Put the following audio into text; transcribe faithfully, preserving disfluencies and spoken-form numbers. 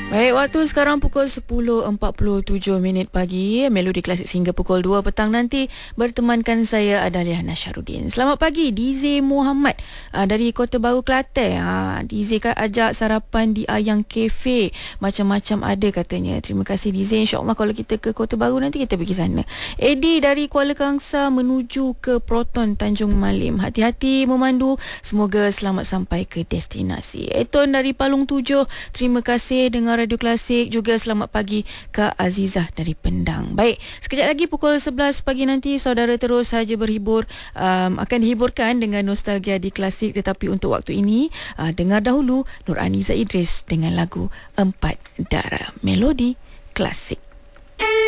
Baik, waktu sekarang pukul sepuluh empat puluh tujuh minit pagi. Melodi Klasik hingga pukul dua petang nanti bertemankan saya Adalia Nasyarudin. Selamat pagi D Z Muhammad uh, dari Kota Baru Kelantan. Ha, D Z kan ajak sarapan di Ayang Cafe. Macam-macam ada katanya. Terima kasih D Z. InsyaAllah kalau kita ke Kota Baru nanti kita pergi sana. Eddie dari Kuala Kangsar menuju ke Proton Tanjung Malim. Hati-hati memandu. Semoga selamat sampai ke destinasi. Eton dari Palung Tujuh. Terima kasih dengan Radio Klasik. Juga selamat pagi ke Azizah dari Pendang. Baik, sekejap lagi pukul sebelas pagi nanti saudara terus saja berhibur, um, akan dihiburkan dengan nostalgia di Klasik. Tetapi untuk waktu ini, uh, dengar dahulu Nur Aniza Idris dengan lagu Empat Darah, Melodi Klasik.